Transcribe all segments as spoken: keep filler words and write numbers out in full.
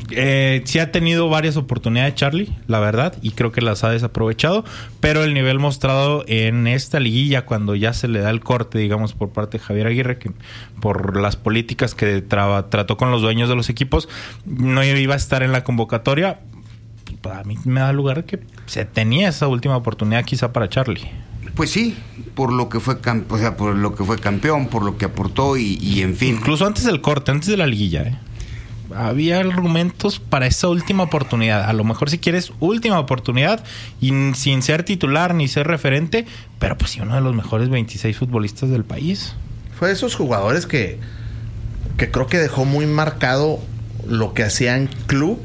Eh, sí ha tenido varias oportunidades Charlie, la verdad, y creo que las ha desaprovechado, pero el nivel mostrado en esta liguilla, cuando ya se le da el corte, digamos, por parte de Javier Aguirre, que por las políticas que traba, trató con los dueños de los equipos, no iba a estar en la convocatoria. A mí me da lugar que se tenía esa última oportunidad quizá para Charlie. Pues sí, por lo que fue camp- o sea, por lo que fue campeón, por lo que aportó y, y en fin. Incluso antes del corte, antes de la liguilla, ¿eh? Había argumentos para esa última oportunidad. A lo mejor si quieres última oportunidad y sin ser titular ni ser referente, pero pues sí, uno de los mejores veintiséis futbolistas del país. Fue de esos jugadores que, que creo que dejó muy marcado lo que hacía en club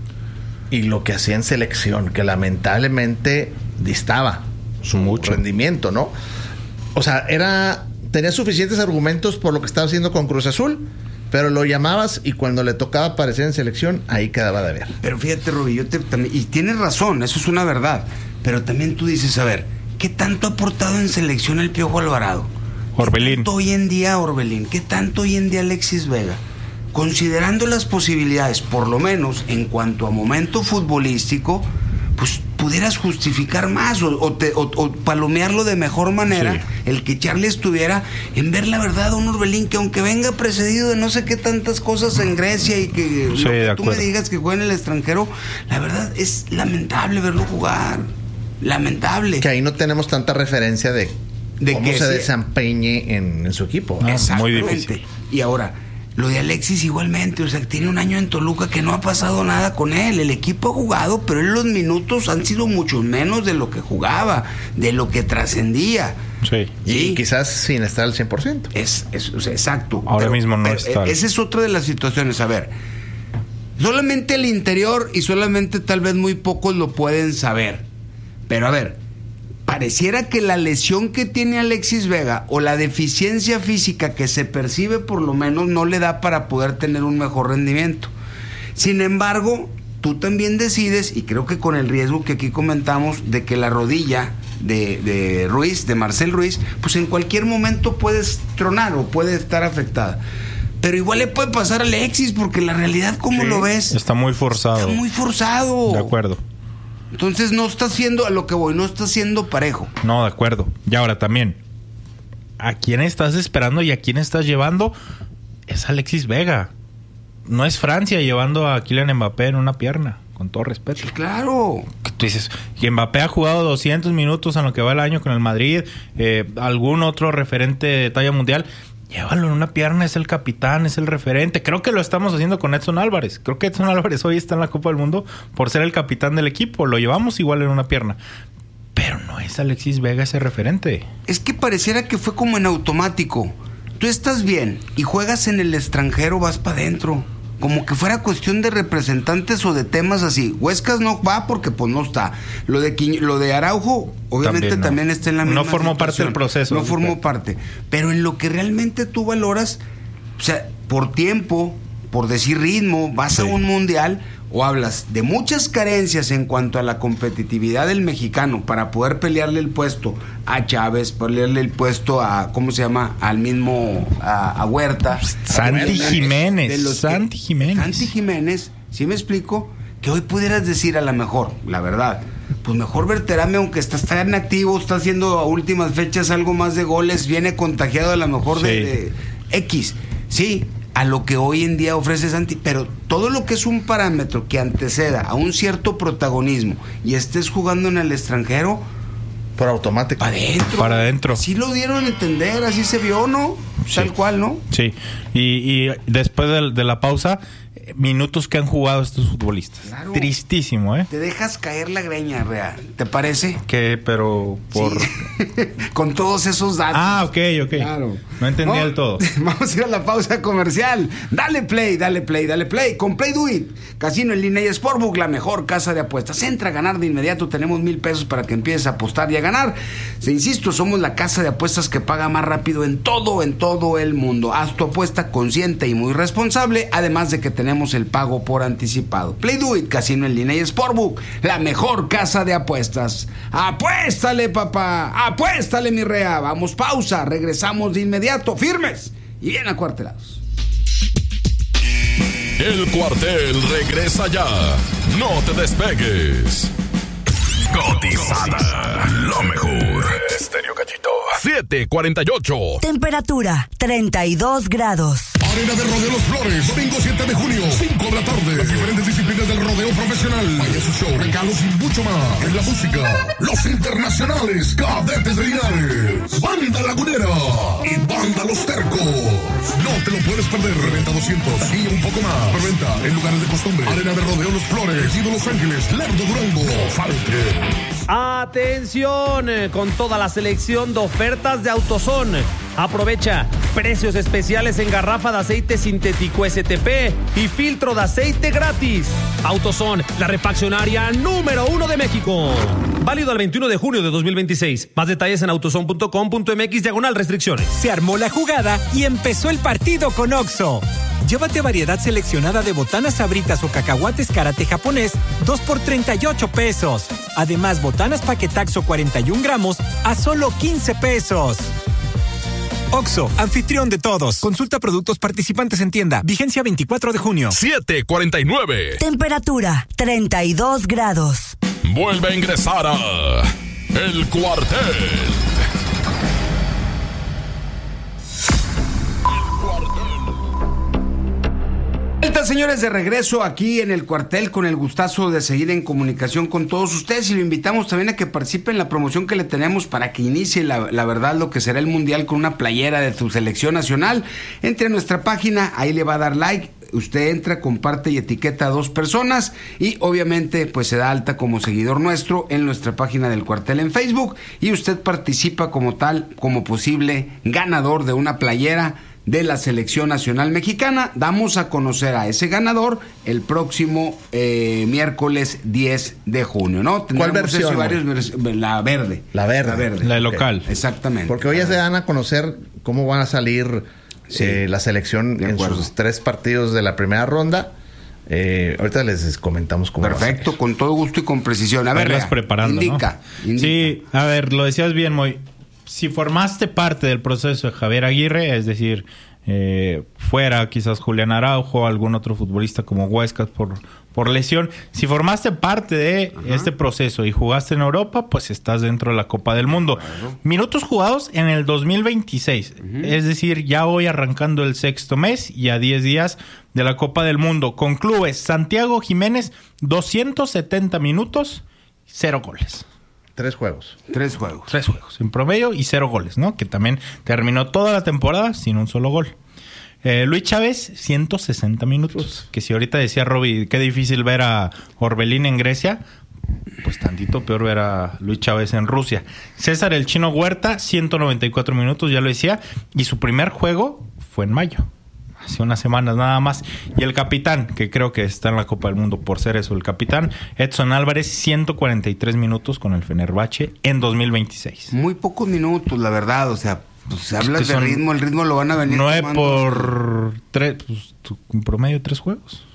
y lo que hacía en selección, que lamentablemente distaba su Mucho. rendimiento, ¿no? O sea, era tenía suficientes argumentos por lo que estaba haciendo con Cruz Azul, pero lo llamabas y cuando le tocaba aparecer en selección, ahí quedaba de ver. Pero fíjate, Roby, yo te, también, y tienes razón, eso es una verdad. Pero también tú dices, a ver, ¿qué tanto ha aportado en selección el Piojo Alvarado? Orbelín. ¿Qué tanto hoy en día Orbelín? ¿Qué tanto hoy en día Alexis Vega? Considerando las posibilidades, por lo menos en cuanto a momento futbolístico, pues pudieras justificar más o, o, te, o, o palomearlo de mejor manera, sí. El que Charlie estuviera en ver la verdad, un Orbelín que aunque venga precedido de no sé qué tantas cosas en Grecia y que, sí, lo que de tú me digas que juega en el extranjero, la verdad es lamentable verlo jugar, lamentable. Que ahí no tenemos tanta referencia de, de cómo que se sí. desempeñe en, en su equipo. Ah, muy difícil. Y ahora, lo de Alexis igualmente, o sea, tiene un año en Toluca que no ha pasado nada con él. El equipo ha jugado, pero en los minutos han sido mucho menos de lo que jugaba, de lo que trascendía. Sí. Y sí. Quizás sin estar al cien por ciento. Es, es o sea, exacto. Ahora pero, mismo no pero, está. Esa es otra de las situaciones. A ver, solamente el interior y solamente tal vez muy pocos lo pueden saber. Pero a ver, pareciera que la lesión que tiene Alexis Vega o la deficiencia física que se percibe por lo menos no le da para poder tener un mejor rendimiento. Sin embargo, tú también decides, y creo que con el riesgo que aquí comentamos, de que la rodilla de, de Ruiz, de Marcel Ruiz, pues en cualquier momento puedes tronar o puede estar afectada. Pero igual le puede pasar a Alexis, porque la realidad, ¿cómo sí, lo ves? Está muy forzado. Está muy forzado. De acuerdo. Entonces no está siendo, a lo que voy, no está siendo parejo. No, de acuerdo. Y ahora también, ¿a quién estás esperando y a quién estás llevando? Es Alexis Vega. No es Francia llevando a Kylian Mbappé en una pierna, con todo respeto. Sí, claro. Tú dices, que Mbappé ha jugado doscientos minutos en lo que va el año con el Madrid, eh, algún otro referente de talla mundial. Llévalo en una pierna, es el capitán, es el referente. Creo que lo estamos haciendo con Edson Álvarez. Creo que Edson Álvarez hoy está en la Copa del Mundo por ser el capitán del equipo. Lo llevamos igual en una pierna. Pero no es Alexis Vega ese referente. Es que pareciera que fue como en automático. Tú estás bien y juegas en el extranjero, vas para adentro. Como que fuera cuestión de representantes o de temas así. Huescas no va porque pues no está. Lo de Quiñ- lo de Araujo obviamente también, no. también está en la misma No formó situación. parte del proceso. No formó parte. Pero en lo que realmente tú valoras, o sea, por tiempo, por decir ritmo, vas sí. a un mundial o hablas de muchas carencias en cuanto a la competitividad del mexicano para poder pelearle el puesto a Chávez, pelearle el puesto a, ¿cómo se llama? Al mismo, a, a Huerta. Santi a Jiménez. De los Santi que, Jiménez. Santi Jiménez, ¿sí me explico? Que hoy pudieras decir a la mejor, la verdad, pues mejor Berterame, aunque está, está en activo, está haciendo a últimas fechas algo más de goles, viene contagiado a lo mejor sí. de, de X. Sí, a lo que hoy en día ofrece Santi, pero todo lo que es un parámetro que anteceda a un cierto protagonismo y estés jugando en el extranjero, por automático. Para adentro. Para adentro. Así lo dieron a entender, así se vio, ¿no? Sí. Tal cual, ¿no? Sí. Y, y después de, de la pausa, minutos que han jugado estos futbolistas. Claro. Tristísimo, ¿eh? Te dejas caer la greña, Rea. ¿Te parece? Que, pero por... Sí. Con todos esos datos. Ah, ok, ok. Claro. No entendía oh, del todo. Vamos a ir a la pausa comercial. Dale play, dale play, dale play. Con Play Do It. Casino en línea y Sportbook, la mejor casa de apuestas. Entra a ganar de inmediato. Tenemos mil pesos para que empieces a apostar y a ganar. Se insisto, somos la casa de apuestas que paga más rápido en todo, en todo el mundo. Haz tu apuesta consciente y muy responsable. Además de que tenemos el pago por anticipado. Play Do It, Casino en línea y Sportbook, la mejor casa de apuestas. ¡Apuéstale, papá! ¡Apuéstale, mi Rea! Vamos, pausa. Regresamos de inmediato, firmes y bien acuartelados. El Cuartel regresa ya. No te despegues. Cotizada. Lo mejor. Estéreo Gallito. siete cuarenta y ocho. Temperatura treinta y dos grados. Arena de Rodeo Los Flores, domingo siete de junio, cinco de la tarde. Las diferentes disciplinas del rodeo profesional. Vaya su show, regalos y mucho más. En la música, los internacionales, Cadetes de Linares, Banda Lagunera y Banda Los Tercos. No te lo puedes perder. Reventa doscientos y un poco más. Reventa en lugares de costumbre. Arena de Rodeo Los Flores, Ido Los Ángeles, Lerdo Durango. No falte. Atención, con toda la selección de ofertas de AutoZone. Aprovecha precios especiales en garrafa de aceite sintético S T P y filtro de aceite gratis. AutoZone, la refaccionaria número uno de México. Válido al veintiuno de junio de dos mil veintiséis. Más detalles en autozone punto com punto m x diagonal restricciones. Se armó la jugada y empezó el partido con Oxxo. Llévate variedad seleccionada de botanas sabritas o cacahuates karate japonés, dos por treinta y ocho pesos. Además, botanas paquetaxo cuarenta y un gramos a solo quince pesos. Oxxo, anfitrión de todos. Consulta productos participantes en tienda. Vigencia veinticuatro de junio. siete cuarenta y nueve. Temperatura treinta y dos grados. Vuelve a ingresar a El Cuartel. Vuelta, señores, de regreso aquí en El Cuartel, con el gustazo de seguir en comunicación con todos ustedes, y lo invitamos también a que participe en la promoción que le tenemos para que inicie la, la verdad lo que será el Mundial con una playera de su selección nacional. Entre a nuestra página, ahí le va a dar like. Usted entra, comparte y etiqueta a dos personas y obviamente pues se da alta como seguidor nuestro en nuestra página del Cuartel en Facebook, y usted participa como tal, como posible ganador de una playera de la selección nacional mexicana. Damos a conocer a ese ganador el próximo eh, miércoles diez de junio, ¿no? ¿Cuál versión? Varios vers- la verde. La verde. La verde. La local. Okay. Exactamente. Porque hoy ya se dan a conocer cómo van a salir sí, eh, la selección en sus tres partidos de la primera ronda. Eh, ahorita les comentamos cómo. Perfecto, va a con todo gusto y con precisión. A ver, Verlas preparando, indica, ¿no? indica. Sí, a ver, lo decías bien, Moy. Si formaste parte del proceso de Javier Aguirre, es decir, eh, fuera quizás Julián Araujo, algún otro futbolista como Huescas por, por lesión, si formaste parte de Ajá. este proceso y jugaste en Europa, pues estás dentro de la Copa del Mundo. Claro. Minutos jugados en el dos mil veintiséis, uh-huh. es decir, ya hoy arrancando el sexto mes y a diez días de la Copa del Mundo. Con clubes, Santiago Jiménez, doscientos setenta minutos, cero goles. Tres juegos. Tres juegos. Tres juegos en promedio y cero goles, ¿no? Que también terminó toda la temporada sin un solo gol. Eh, Luis Chávez, ciento sesenta minutos. Uf. Que si ahorita decía Roby, qué difícil ver a Orbelín en Grecia, pues tantito peor ver a Luis Chávez en Rusia. César el Chino Huerta, ciento noventa y cuatro minutos, ya lo decía. Y su primer juego fue en mayo. Hace unas semanas nada más. Y el capitán, que creo que está en la Copa del Mundo por ser eso, el capitán Edson Álvarez, ciento cuarenta y tres minutos con el Fenerbahce en dos mil veintiséis. Muy pocos minutos, la verdad. O sea, pues hablas de ritmo, el ritmo lo van a venir nueve por tres, pues en promedio tres juegos.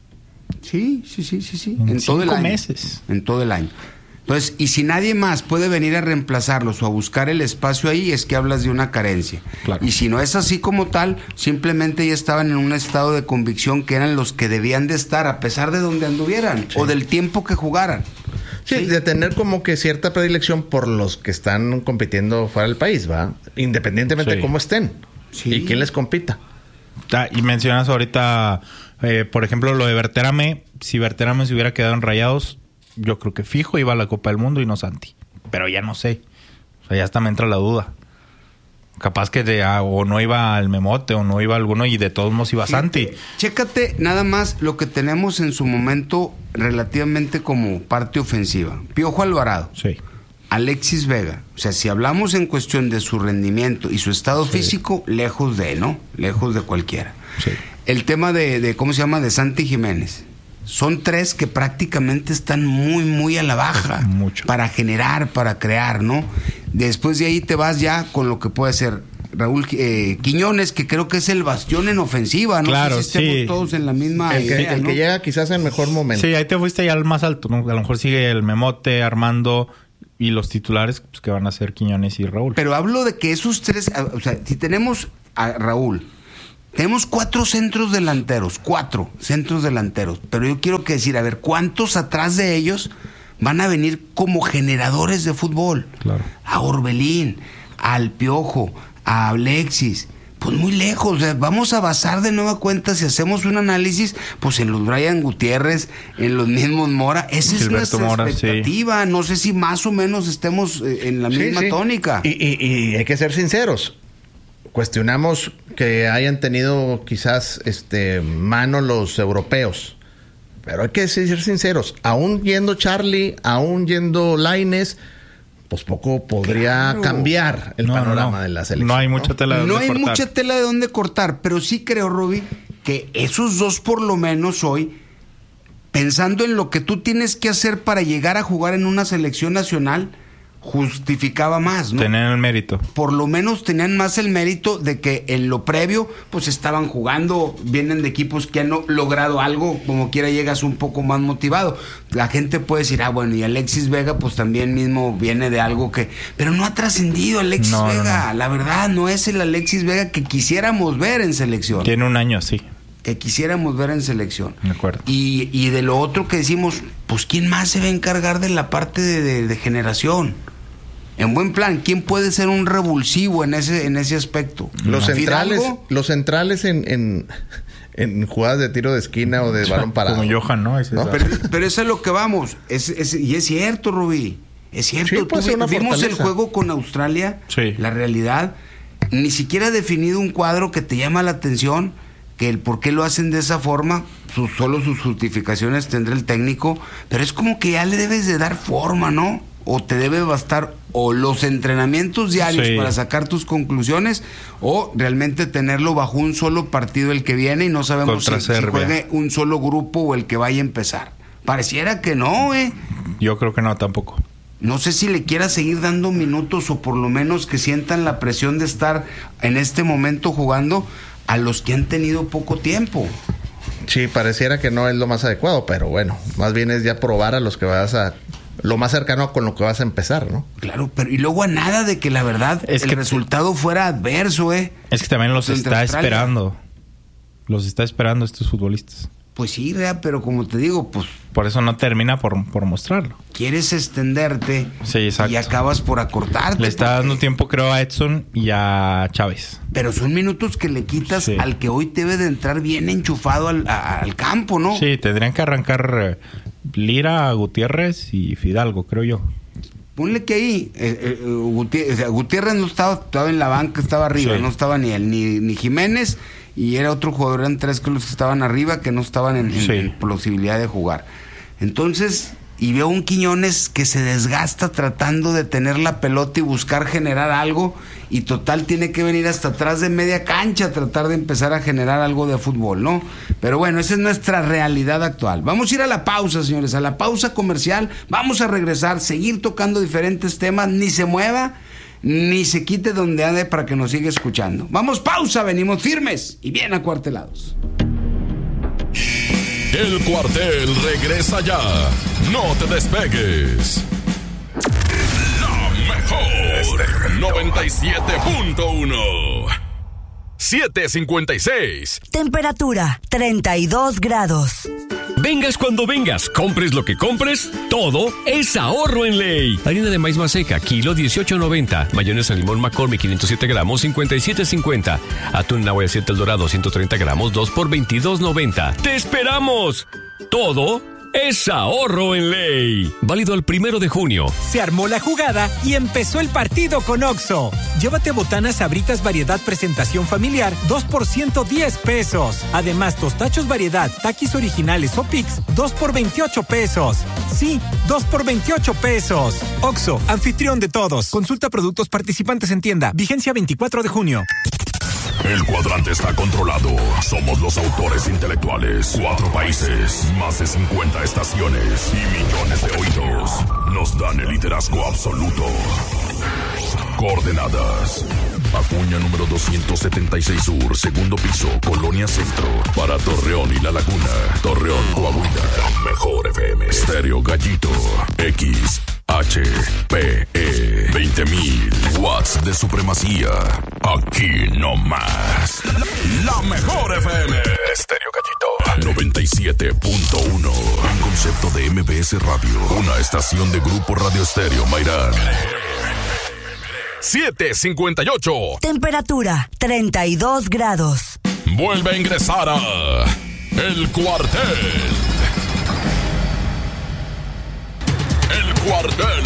Sí, sí, sí, sí, sí. En, en todo el año. meses. En todo el año. Entonces, y si nadie más puede venir a reemplazarlos o a buscar el espacio ahí, es que hablas de una carencia. Claro. Y si no es así como tal, simplemente ya estaban en un estado de convicción que eran los que debían de estar, a pesar de donde anduvieran, sí, o del tiempo que jugaran. Sí, sí, de tener como que cierta predilección por los que están compitiendo fuera del país, ¿va? Independientemente sí. de cómo estén sí. y quién les compita. Ah, y mencionas ahorita, eh, por ejemplo, lo de Berterame. Si Berterame se hubiera quedado en Rayados, yo creo que fijo iba a la Copa del Mundo y no Santi. Pero ya no sé. O sea, ya hasta me entra la duda. Capaz que de, ah, o no iba al Memote o no iba alguno y de todos modos iba sí, Santi. Chécate nada más lo que tenemos en su momento relativamente como parte ofensiva. Piojo Alvarado. Sí. Alexis Vega. O sea, si hablamos en cuestión de su rendimiento y su estado sí. físico, lejos de, ¿no? Lejos de cualquiera. Sí. El tema de, de, ¿cómo se llama? De Santi Jiménez. Son tres que prácticamente están muy, muy a la baja. Mucho. Para generar, para crear, ¿no? Después de ahí te vas ya con lo que puede ser Raúl eh, Quiñones, que creo que es el bastión en ofensiva, ¿no? Claro, que si estemos sí. todos en la misma el que, idea, el ¿no? que llega quizás en mejor momento. Sí, ahí te fuiste ya al más alto, ¿no? A lo mejor sigue el Memote, Armando y los titulares, pues, que van a ser Quiñones y Raúl. Pero hablo de que esos tres, o sea, si tenemos a Raúl, Tenemos cuatro centros delanteros, cuatro centros delanteros. Pero yo quiero que decir, a ver, ¿cuántos atrás de ellos van a venir como generadores de fútbol? Claro. A Orbelín, al Piojo, a Alexis. Pues muy lejos, o sea, vamos a basar de nueva cuenta, si hacemos un análisis, pues en los Brian Gutiérrez, en los mismos Mora. Esa es Gilberto nuestra Mora, expectativa. Sí. No sé si más o menos estemos eh, en la Sí, misma sí. tónica. Y, y- y hay que ser sinceros. Cuestionamos que hayan tenido quizás este mano los europeos. Pero hay que ser sinceros. Aún yendo Charlie, aún yendo Lainez, pues poco podría Claro. cambiar el No, no, panorama no. de la selección. No hay mucha tela de No dónde hay cortar. mucha tela de dónde cortar, pero sí creo, Ruby, que esos dos por lo menos hoy, pensando en lo que tú tienes que hacer para llegar a jugar en una selección nacional, justificaba más, ¿no? Tener el mérito. Por lo menos tenían más el mérito de que en lo previo pues estaban jugando, vienen de equipos que han no- logrado algo, como quiera llegas un poco más motivado. La gente puede decir, ah bueno, y Alexis Vega pues también mismo viene de algo que... Pero no ha trascendido Alexis No, no, Vega, no. la verdad no es el Alexis Vega que quisiéramos ver en selección. Tiene un año así. Que quisiéramos ver en selección. De acuerdo. Y, y de lo otro que decimos, pues ¿quién más se va a encargar de la parte de, de- de generación? En buen plan, ¿quién puede ser un revulsivo en ese en ese aspecto? Los centrales, ¿Fidalgo? los centrales en, en, en jugadas de tiro de esquina o de balón parado. Como Johan, ¿no? Ese es- Pero, pero eso es lo que vamos. Es, es- y es cierto, Rubí. Es cierto. Sí, puede Tú ser vi- una vimos el fortaleza. juego con Australia. Sí. La realidad. Ni siquiera ha definido un cuadro que te llama la atención. Que el por qué lo hacen de esa forma, sus, solo sus justificaciones tendrá el técnico. Pero es como que ya le debes de dar forma, ¿no? O te debe bastar o los entrenamientos diarios Sí. para sacar tus conclusiones, o realmente tenerlo bajo un solo partido el que viene y no sabemos si, Contra si Serbia. juegue un solo grupo o el que vaya a empezar. Pareciera que no, eh. Yo creo que no, tampoco. No sé si le quiera seguir dando minutos o por lo menos que sientan la presión de estar en este momento jugando a los que han tenido poco tiempo. Sí, pareciera que no es lo más adecuado, pero bueno, más bien es ya probar a los que vas a... Lo más cercano con lo que vas a empezar, ¿no? Claro, pero y luego a nada de que la verdad Es el que- resultado fuera adverso, ¿eh? Es que también los Contra está Australia. esperando. Los está esperando estos futbolistas. Pues sí, Rea, pero como te digo, pues Por eso no termina por, por mostrarlo. quieres extenderte Sí, exacto. y acabas por acortarte. Le está porque- dando tiempo, creo, a Edson y a Chávez. Pero son minutos que le quitas Sí. al que hoy debe de entrar bien enchufado al, a- al campo, ¿no? Sí, tendrían que arrancar eh, Lira, Gutiérrez y Fidalgo, creo yo. Ponle que ahí eh, eh, Gutiérrez, o sea, Gutiérrez no estaba, estaba en la banca, estaba arriba, Sí. no estaba ni él, ni, ni Jiménez, y era otro jugador, eran tres que los que estaban arriba que no estaban en, en- Sí. en posibilidad de jugar. Entonces, y veo un Quiñones que se desgasta tratando de tener la pelota y buscar generar algo, y total tiene que venir hasta atrás de media cancha a tratar de empezar a generar algo de fútbol, ¿no? Pero bueno, esa es nuestra realidad actual. Vamos a ir a la pausa, señores, a la pausa comercial, vamos a regresar, seguir tocando diferentes temas, ni se mueva, ni se quite donde ande para que nos siga escuchando. Vamos, pausa, venimos firmes y bien acuartelados. El cuartel regresa ya. No te despegues. La mejor noventa y siete punto uno. siete cincuenta y seis. Temperatura treinta y dos grados. Vengas cuando vengas, compres lo que compres, todo es ahorro en Ley. Harina de maíz maseca, kilo dieciocho noventa. Mayonesa limón McCormick quinientos siete gramos, cincuenta y siete cincuenta. Atún Nahuel siete El Dorado, ciento treinta gramos, dos por veintidós noventa. ¡Te esperamos! Todo es ahorro en Ley. Válido al primero de junio. Se armó la jugada y empezó el partido con Oxxo. Llévate botanas Sabritas variedad presentación familiar, dos por ciento diez pesos. Además, tostachos variedad, taquis originales o Pix, dos por veintiocho pesos. Sí, dos por veintiocho pesos. Oxxo, anfitrión de todos. Consulta productos participantes en tienda. Vigencia veinticuatro de junio. El cuadrante está controlado. Somos los autores intelectuales. Cuatro países, más de cincuenta estaciones y millones de oídos. Nos dan el liderazgo absoluto. Coordenadas. Acuña número doscientos setenta y seis Sur, segundo piso, Colonia Centro. Para Torreón y La Laguna. Torreón, Coahuila. Mejor F M. Estéreo Gallito. X H P E. veinte mil watts de supremacía. Aquí no más. La mejor F M. Estéreo Gallito. noventa y siete punto uno. Un concepto de M B S Radio. Una estación de Grupo Radio Estéreo Mairán. siete cincuenta y ocho. Temperatura treinta y dos grados. Vuelve a ingresar a El Cuartel. El Cuartel.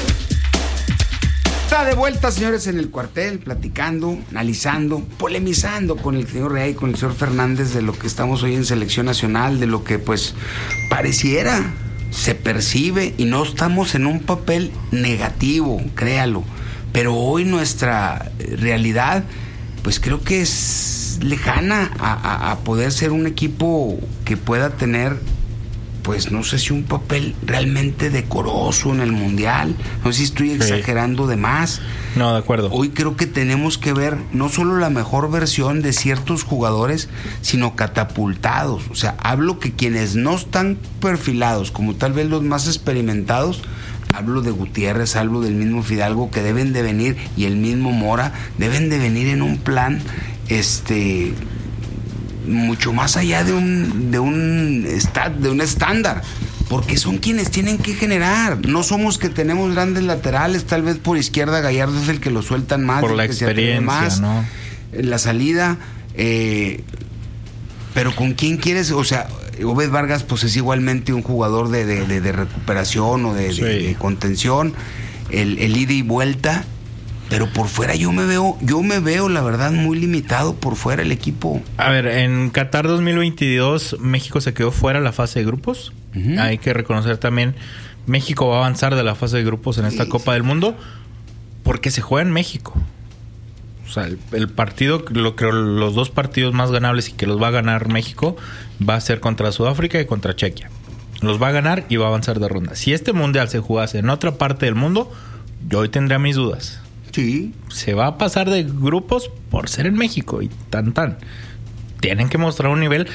Está de vuelta, señores, en El Cuartel, platicando, analizando, polemizando con el señor Rey, con el señor Fernández de lo que estamos hoy en Selección Nacional, de lo que pues pareciera, se percibe, y no estamos en un papel negativo, créalo, pero hoy nuestra realidad pues creo que es lejana a, a, a poder ser un equipo que pueda tener, pues no sé si un papel realmente decoroso en el Mundial. No sé si estoy exagerando de más. No, de acuerdo. Hoy creo que tenemos que ver no solo la mejor versión de ciertos jugadores, sino catapultados. O sea, hablo que quienes no están perfilados, como tal vez los más experimentados, hablo de Gutiérrez, hablo del mismo Fidalgo, que deben de venir, y el mismo Mora, deben de venir en un plan, este... mucho más allá de un de un estat, de un estándar, porque son quienes tienen que generar. No somos que tenemos grandes laterales, tal vez por izquierda Gallardo es el que lo sueltan más, por la que experiencia, más, ¿no? En la salida, eh, pero ¿con quién quieres? O sea, Obed Vargas pues es igualmente un jugador de, de, de, de recuperación o de, sí. de, de contención, el, el ida y vuelta. Pero por fuera yo me veo, yo me veo la verdad muy limitado por fuera el equipo. A ver, en Qatar dos mil veintidós México se quedó fuera de la fase de grupos. Uh-huh. Hay que reconocer también, México va a avanzar de la fase de grupos en esta sí, Copa sí. del Mundo porque se juega en México. O sea, el, el partido, lo creo, los dos partidos más ganables y que los va a ganar México va a ser contra Sudáfrica y contra Chequia. Los va a ganar y va a avanzar de ronda. Si este mundial se jugase en otra parte del mundo, yo hoy tendría mis dudas. Sí. Se va a pasar de grupos por ser en México y tan tan. Tienen que mostrar un nivel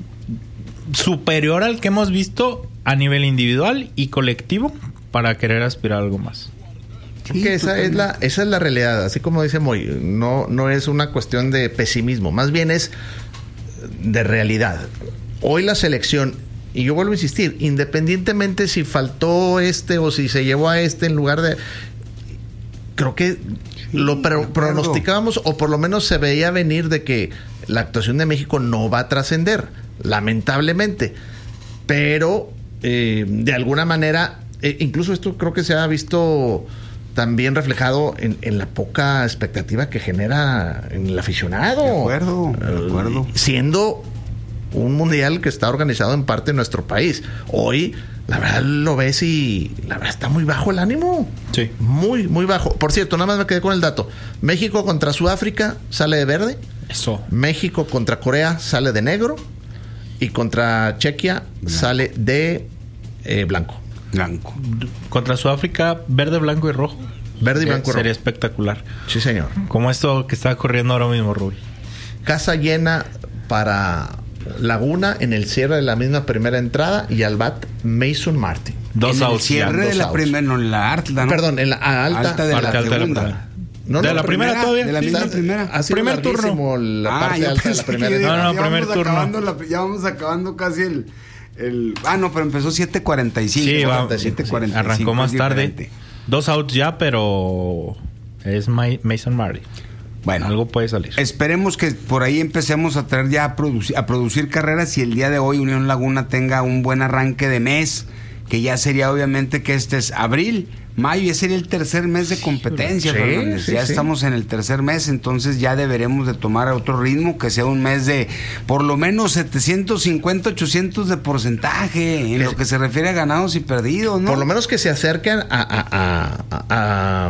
superior al que hemos visto a nivel individual y colectivo para querer aspirar a algo más. Sí, que esa es la esa es la realidad, así como dice Moy, no no es una cuestión de pesimismo, más bien es de realidad. Hoy la selección, y yo vuelvo a insistir, independientemente si faltó este o si se llevó a este en lugar de, creo que sí, lo pro- pronosticábamos, o por lo menos se veía venir de que la actuación de México no va a trascender, lamentablemente. Pero eh, de alguna manera, eh, incluso esto creo que se ha visto también reflejado en, en la poca expectativa que genera en el aficionado. De acuerdo, de acuerdo. Uh, siendo un mundial que está organizado en parte en nuestro país. Hoy, la verdad, lo ves y la verdad está muy bajo el ánimo. Sí. Muy, muy bajo. Por cierto, nada más me quedé con el dato. México contra Sudáfrica sale de verde. Eso. México contra Corea sale de negro. Y contra Chequia no. sale de eh, blanco. Blanco. Contra Sudáfrica, verde, blanco y rojo. Verde y blanco y rojo. Sería espectacular. Sí, señor. Como esto que está ocurriendo ahora mismo, Rubí. Casa llena para Laguna en el cierre de la misma primera entrada y al bat Mason Martin. Dos en outs. El cierre ya, de la primera, no, en la alta, ¿no? Perdón, en la alta, alta de alta, la alta segunda. De la, no, de no, la primera, primera todavía. De la misma sí, primera. Ha sido primer turno. La ah, parte alta de la primera. No, no, ya primer vamos turno. La, ya vamos acabando casi el, el... Ah, no, pero empezó siete cuarenta y cinco. Sí, va, siete cuarenta y cinco, arrancó más tarde. Diferente. Dos outs ya, pero es Mason Martin. Bueno, algo puede salir. Esperemos que por ahí empecemos a traer ya a producir, a producir carreras y el día de hoy Unión Laguna tenga un buen arranque de mes, que ya sería obviamente que este es abril, mayo, ya sería el tercer mes de competencia, sí, Fernández. Sí, ya sí. estamos en el tercer mes, entonces ya deberemos de tomar otro ritmo, que sea un mes de por lo menos setecientos cincuenta, ochocientos de porcentaje en lo que se refiere a ganados y perdidos, ¿no? Por lo menos que se acerquen a, a, a, a, a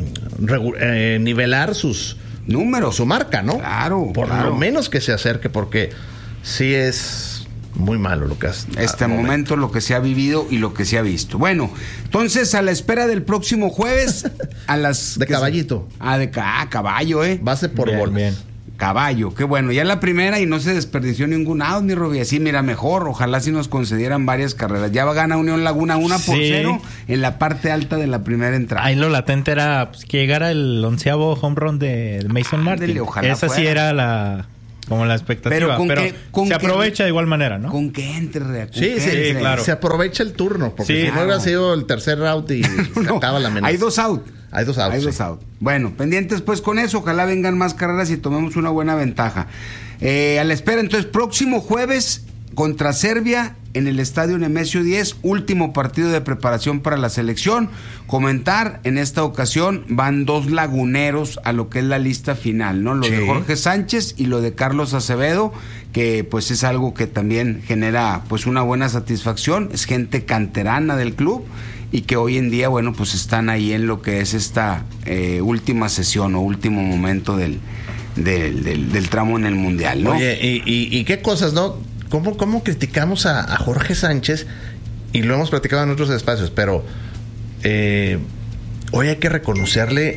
regu- eh, nivelar sus números, su marca, ¿no? Claro, por claro. lo menos que se acerque, porque sí es muy malo lo que has este momento. momento lo que se ha vivido y lo que se ha visto. Bueno, entonces a la espera del próximo jueves a las de caballito. Se... Ah, de ca... ah, caballo, eh. Base por bien, bolas. Bien. Caballo, qué bueno. Ya la primera y no se desperdició ningún out, mi Robbie. Así, mira, mejor. Ojalá si nos concedieran varias carreras. Ya va a ganar Unión Laguna una por Sí. cero en la parte alta de la primera entrada. Ahí lo latente era pues, que llegara el onceavo home run de Mason Ándele, Martin. ojalá Esa sí fuera. era la como la expectativa, Pero pero, con que- con se que- aprovecha de igual manera, ¿no? Con que entre, Rea, con Sí, que sí, entre. claro. Se aprovecha el turno, porque Sí, si no claro. hubiera sido el tercer round y se No, acaba la amenaza. hay dos out. Hay dos outs, Hay sí. dos out. Bueno, pendientes pues con eso. Ojalá vengan más carreras y tomemos una buena ventaja. Eh, a la espera, entonces, próximo jueves contra Serbia en el Estadio Nemesio diez, último partido de preparación para la selección. Comentar, en esta ocasión van dos laguneros a lo que es la lista final, ¿no? Lo Sí. de Jorge Sánchez y lo de Carlos Acevedo, que pues es algo que también genera pues una buena satisfacción. Es gente canterana del club y que hoy en día, bueno, pues están ahí en lo que es esta eh, última sesión o último momento del, del, del, del tramo en el Mundial, ¿no? Oye, y, y, y qué cosas, ¿no? ¿Cómo, cómo criticamos a, a Jorge Sánchez? Y lo hemos platicado en otros espacios, pero eh, hoy hay que reconocerle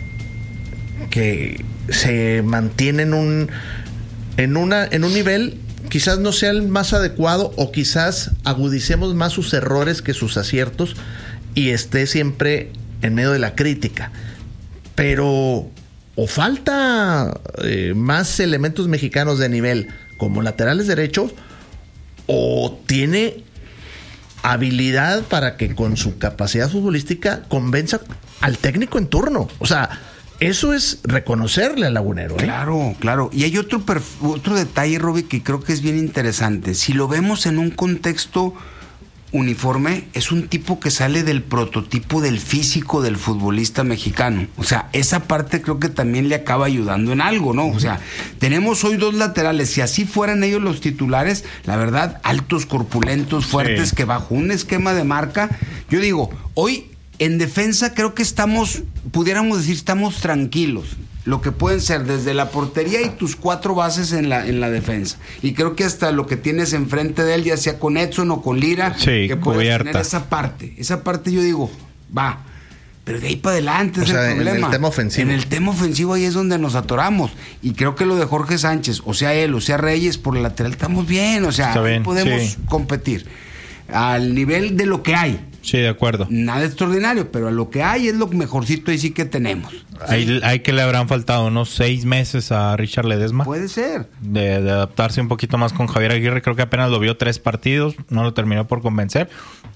que se mantiene en un, en una, en un nivel, quizás no sea el más adecuado, o quizás agudicemos más sus errores que sus aciertos, y esté siempre en medio de la crítica. Pero o falta eh, más elementos mexicanos de nivel como laterales derechos, o tiene habilidad para que con su capacidad futbolística convenza al técnico en turno. O sea, eso es reconocerle al lagunero, ¿eh? Claro, claro. Y hay otro, perf- otro detalle, Robbie, que creo que es bien interesante. Si lo vemos en un contexto uniforme, es un tipo que sale del prototipo del físico del futbolista mexicano. O sea, esa parte creo que también le acaba ayudando en algo, ¿no? O sea, tenemos hoy dos laterales. Si así fueran ellos los titulares, la verdad, altos, corpulentos, fuertes, Sí. que bajo un esquema de marca, yo digo, hoy en defensa creo que estamos, pudiéramos decir, estamos tranquilos. Lo que pueden ser desde la portería y tus cuatro bases en la en la defensa. Y creo que hasta lo que tienes enfrente de él, ya sea con Edson o con Lira, Sí, que puedes cubierta. tener esa parte. Esa parte yo digo, va. Pero de ahí para adelante O es sea, el en problema. el tema ofensivo. En el tema ofensivo ahí es donde nos atoramos. Y creo que lo de Jorge Sánchez, o sea él, o sea Reyes, por el lateral, estamos bien. O sea, Está bien, podemos sí. competir. Al nivel de lo que hay. Sí, de acuerdo. Nada extraordinario, pero a lo que hay es lo mejorcito ahí sí que tenemos. Ahí, ahí que le habrán faltado unos seis meses a Richard Ledesma Puede ser. de, de adaptarse un poquito más con Javier Aguirre. Creo que apenas lo vio tres partidos, no lo terminó por convencer.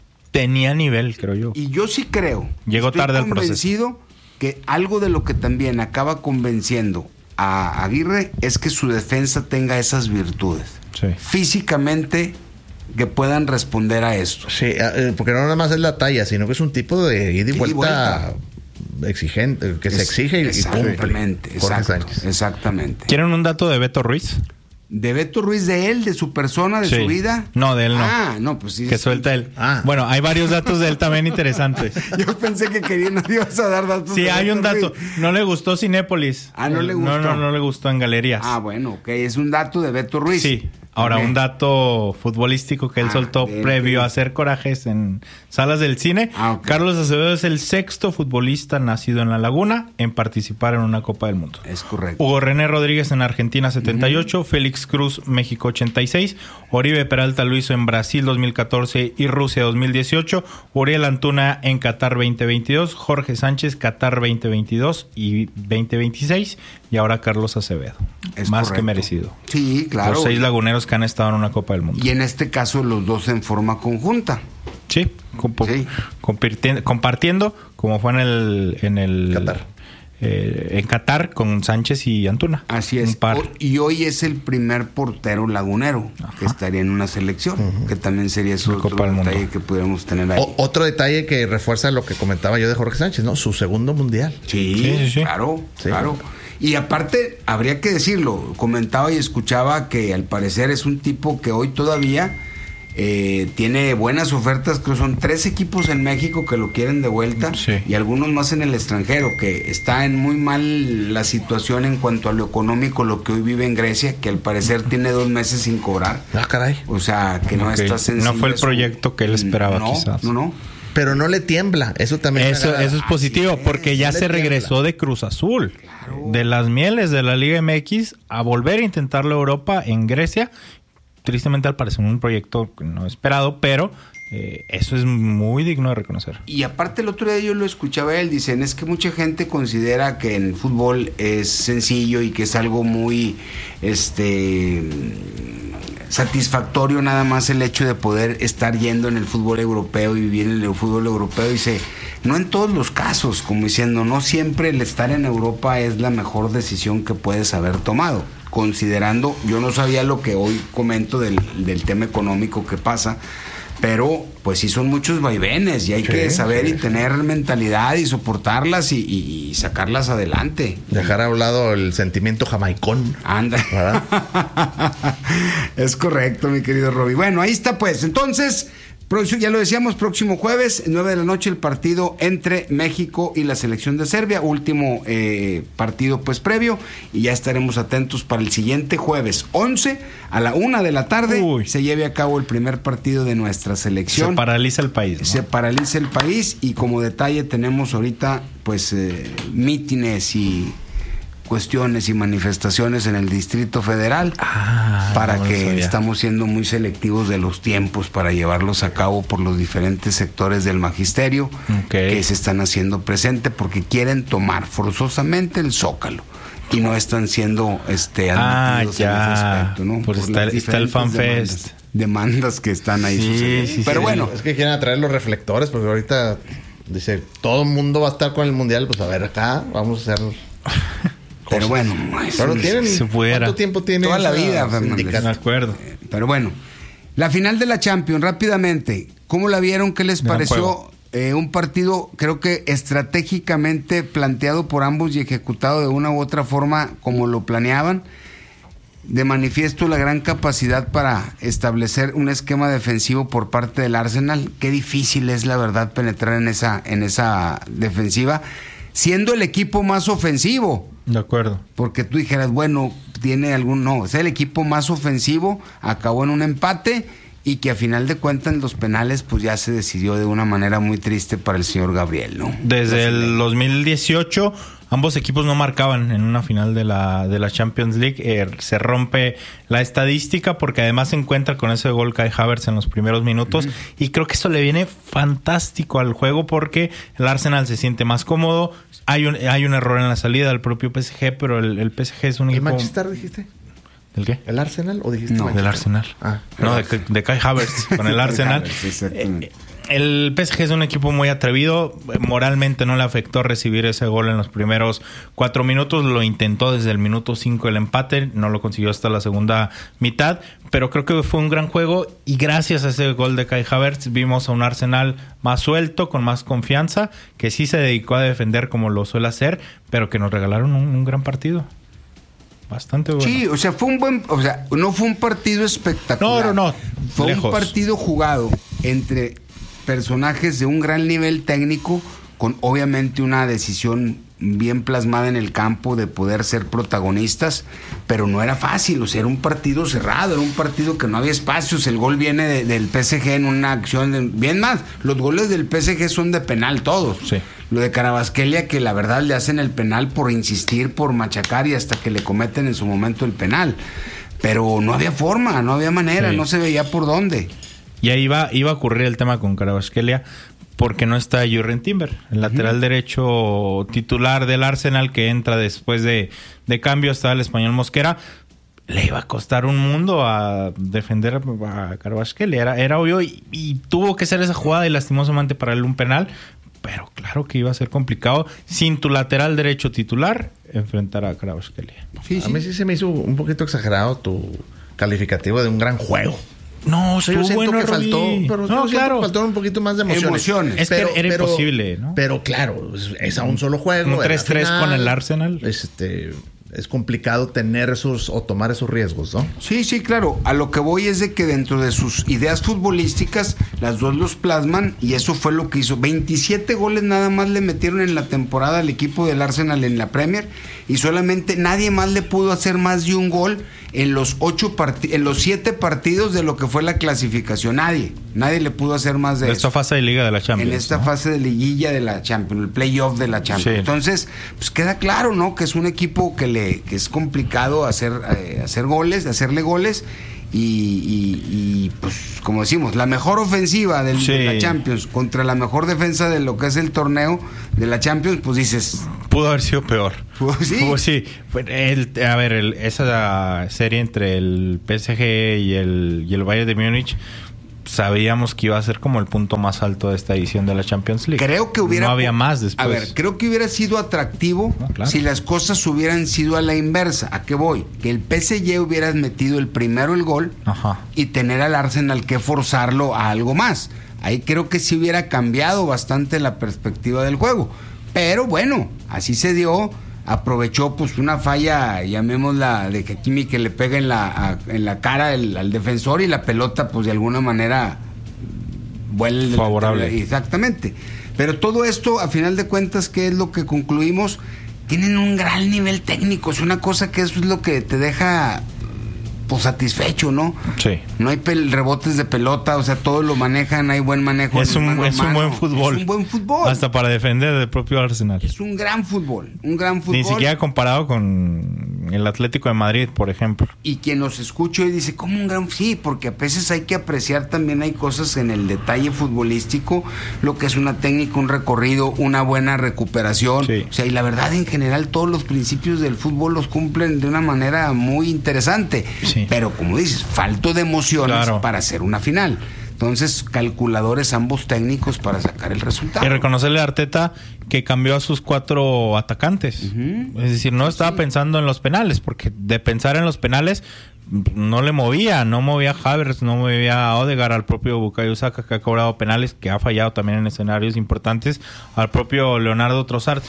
Tenía nivel, creo yo. Y yo sí creo. Llegó estoy tarde al proceso. convencido que algo de lo que también acaba convenciendo a Aguirre es que su defensa tenga esas virtudes. Sí. Físicamente que puedan responder a esto. Sí, eh, porque no nada más es la talla, sino que es un tipo de ida y Ida y vuelta, exigente, que se Es- exige y- y cumple. Exactamente, Jorge exacto, Sánchez. exactamente. ¿Quieren un dato de Beto Ruiz? ¿De Beto Ruiz, de él, de su persona, de Sí. su vida? No, de él no. Ah, no, pues sí. Que sí. suelta él. Ah. Bueno, hay varios datos de él también interesantes. Yo pensé que querían, no ibas a dar datos. Sí, de hay un Beto dato. Ruiz. No le gustó Cinépolis. Ah, no le No, gustó. no, no le gustó en galerías. Ah, bueno, ok, es un dato de Beto Ruiz. Sí. Ahora, Ok. un dato futbolístico que él Ah, soltó bien, previo bien. a hacer corajes en salas del cine. Ah, ok. Carlos Acevedo es el sexto futbolista nacido en La Laguna en participar en una Copa del Mundo. Es correcto. Hugo René Rodríguez en Argentina setenta y ocho, Félix Cruz México ochenta y seis, Oribe Peralta lo hizo en Brasil dos mil catorce y Rusia dos mil dieciocho, Uriel Antuna en Qatar veinte veintidós, Jorge Sánchez Qatar veinte veintidós y veinte veintiséis y ahora Carlos Acevedo. Es Más correcto. que merecido. Sí, claro. Los seis laguneros que han estado en una Copa del Mundo. Y en este caso los dos en forma conjunta. Sí, compo- Sí. compirti- compartiendo como fue en el en el Qatar. eh, en Qatar con Sánchez y Antuna. Así Un es. par. O- y hoy es el primer portero lagunero que estaría en una selección, que también sería eso La otro Copa del Mundo. detalle que pudiéramos tener ahí. O- otro detalle que refuerza lo que comentaba yo de Jorge Sánchez, ¿no? Su segundo mundial. Sí, Sí, sí, sí. claro, Sí. claro. Y aparte, habría que decirlo, comentaba y escuchaba que al parecer es un tipo que hoy todavía eh, tiene buenas ofertas, creo que son tres equipos en México que lo quieren de vuelta Sí. y algunos más en el extranjero, que está en muy mal la situación en cuanto a lo económico, lo que hoy vive en Grecia, que al parecer tiene dos meses sin cobrar. Ah, caray. O sea, que no Ok. está sencillo. No fue el eso. proyecto que él esperaba, no, quizás. No, no. Pero no le tiembla, eso también. Eso, me eso es positivo, es, porque ya se regresó tiembla. de Cruz Azul, claro. de las mieles de la Liga M X, a volver a intentarlo Europa en Grecia. Tristemente, al parecer, un proyecto no esperado, pero eh, eso es muy digno de reconocer. Y aparte, el otro día yo lo escuchaba él, dicen, es que mucha gente considera que en fútbol es sencillo y que es algo muy este satisfactorio nada más el hecho de poder estar yendo en el fútbol europeo y vivir en el fútbol europeo. Dice, no en todos los casos, como diciendo, no siempre el estar en Europa es la mejor decisión que puedes haber tomado. Considerando, yo no sabía lo que hoy comento del, del tema económico que pasa, pero pues sí son muchos vaivenes y hay sí, que saber sí, y tener sí. mentalidad y soportarlas y, y, y sacarlas adelante. Dejar a un lado el sentimiento jamaicón. Anda. Es correcto, mi querido Roby. Bueno, ahí está pues. Entonces, ya lo decíamos, próximo jueves, nueve de la noche, el partido entre México y la selección de Serbia, último eh, partido pues previo, y ya estaremos atentos para el siguiente jueves once a la una de la tarde. Uy. Se lleve a cabo el primer partido de nuestra selección. Se paraliza el país, ¿no? Se paraliza el país y como detalle tenemos ahorita pues eh, mítines y cuestiones y manifestaciones en el Distrito Federal ah, para no que estamos siendo muy selectivos de los tiempos para llevarlos a cabo por los diferentes sectores del magisterio okay. que se están haciendo presente porque quieren tomar forzosamente el Zócalo y no están siendo este admitidos ah, ya. en ese aspecto, ¿no? Pues está, está el FanFest. Demandas, demandas que están ahí sí, sucediendo. Sí, Pero sí, bueno. Es que quieren atraer los reflectores porque ahorita dice, todo el mundo va a estar con el Mundial, pues a ver acá, vamos a hacer... Pero bueno, pero tienen, si ¿cuánto tiempo tiene? Toda la vida, Fernández. De acuerdo. Pero bueno, la final de la Champions, rápidamente, ¿cómo la vieron? ¿Qué les Gran pareció? Eh, un partido, creo que estratégicamente planteado por ambos y ejecutado de una u otra forma como lo planeaban. De manifiesto la gran capacidad para establecer un esquema defensivo por parte del Arsenal. Qué difícil es, la verdad, penetrar en esa, en esa defensiva, siendo el equipo más ofensivo. De acuerdo. Porque tú dijeras, bueno, tiene algún... No, es el equipo más ofensivo, acabó en un empate y que a final de cuentas en los penales pues ya se decidió de una manera muy triste para el señor Gabriel, ¿no? Desde el dos mil dieciocho ambos equipos no marcaban en una final de la, de la Champions League. Eh, se rompe la estadística porque además se encuentra con ese gol Kai Havertz en los primeros minutos uh-huh. y creo que eso le viene fantástico al juego porque el Arsenal se siente más cómodo. Hay un, hay un error en la salida del propio P S G, pero el, el P S G es un ¿El equipo... ¿El Manchester dijiste? ¿El qué? ¿El Arsenal o dijiste No, Manchester? del Arsenal. Ah, no, de, de Kai Havertz con el Arsenal. eh, el P S G es un equipo muy atrevido. Moralmente no le afectó recibir ese gol en los primeros cuatro minutos. Lo intentó desde el minuto cinco el empate. No lo consiguió hasta la segunda mitad. Pero creo que fue un gran juego. Y gracias a ese gol de Kai Havertz vimos a un Arsenal más suelto, con más confianza, que sí se dedicó a defender como lo suele hacer, pero que nos regalaron un, un gran partido. Bastante bueno. Sí, o sea, fue un buen... O sea, no fue un partido espectacular. No, no, no. Fue Lejos. un partido jugado entre personajes de un gran nivel técnico, con obviamente una decisión bien plasmada en el campo de poder ser protagonistas, pero no era fácil, o sea, era un partido cerrado, era un partido que no había espacios. El gol viene de, del P S G en una acción, de, bien más, los goles del P S G son de penal todos. Sí. Lo de Kvaratskhelia, que la verdad le hacen el penal por insistir, por machacar y hasta que le cometen en su momento el penal. Pero no había forma, no había manera, sí. No se veía por dónde. Y ahí iba, iba a ocurrir el tema con Kvaratskhelia porque no está Jurrien Timber, el lateral uh-huh. derecho titular del Arsenal que entra después de, de cambio. Estaba el español Mosquera. Le iba a costar un mundo a defender a Kvaratskhelia. Era, era obvio y, y tuvo que hacer esa jugada y lastimosamente para él un penal. Pero claro que iba a ser complicado sin tu lateral derecho titular enfrentar a Kvaratskhelia. Sí, sí. A mí sí se me hizo un poquito exagerado tu calificativo de un gran juego. No, o sea, yo siento bueno, que faltó, pero no, claro. que faltó un poquito más de emociones. emociones. Es pero, que era pero, imposible, ¿no? Pero claro, es, es a un solo juego. Un tres tres con el Arsenal. Este, es complicado tener esos o tomar esos riesgos, ¿no? Sí, sí, claro. A lo que voy es de que dentro de sus ideas futbolísticas, las dos los plasman y eso fue lo que hizo. veintisiete goles nada más le metieron en la temporada al equipo del Arsenal en la Premier y solamente nadie más le pudo hacer más de un gol en los ocho part- en los siete partidos de lo que fue la clasificación. Nadie, nadie le pudo hacer más de en eso. esta fase de Liga de la Champions. En esta ¿no? fase de liguilla de la Champions, el playoff de la Champions. Sí. Entonces, pues queda claro, ¿no? Que es un equipo que le que es complicado hacer eh, hacer goles, hacerle goles. Y, y, y, pues como decimos, la mejor ofensiva del, sí. de la Champions contra la mejor defensa de lo que es el torneo de la Champions, pues dices, pudo haber sido peor. Pues sí. Pues sí. El, a ver, el, esa serie entre el P S G y el, y el Bayern de Múnich, sabíamos que iba a ser como el punto más alto de esta edición de la Champions League. Creo que hubiera... No había más después. A ver, creo que hubiera sido atractivo no, claro. si las cosas hubieran sido a la inversa. ¿A qué voy? Que el P S G hubiera metido el primero el gol Ajá. y tener al Arsenal que forzarlo a algo más. Ahí creo que sí hubiera cambiado bastante la perspectiva del juego. Pero bueno, así se dio. Aprovechó pues una falla, llamémosla, de Hakimi, que le pega en la, a, en la cara el, al defensor, y la pelota pues de alguna manera vuelve favorable. Exactamente. Pero todo esto, a final de cuentas, ¿qué es lo que concluimos? Tienen un gran nivel técnico. Es una cosa que eso es lo que te deja pues satisfecho, ¿no? Sí. No hay pel- rebotes de pelota, o sea, todo lo manejan, hay buen manejo. Es, un, es un buen fútbol. Es un buen fútbol. Hasta para defender del propio Arsenal. Es un gran fútbol, un gran fútbol. Ni siquiera comparado con el Atlético de Madrid, por ejemplo. Y quien nos escucha y dice, ¿cómo un gran? Sí, porque a veces hay que apreciar también, hay cosas en el detalle futbolístico, lo que es una técnica, un recorrido, una buena recuperación. Sí. O sea, y la verdad, en general, todos los principios del fútbol los cumplen de una manera muy interesante. Sí. Pero como dices, falto de emociones Claro. para hacer una final. Entonces, calculadores ambos técnicos para sacar el resultado. Y reconocerle a Arteta que cambió a sus cuatro atacantes. Uh-huh. Es decir, no estaba sí. pensando en los penales, porque de pensar en los penales no le movía, no movía a Havertz, no movía a Odegaard, al propio Bukayo Saka, que ha cobrado penales, que ha fallado también en escenarios importantes, al propio Leonardo Trossard.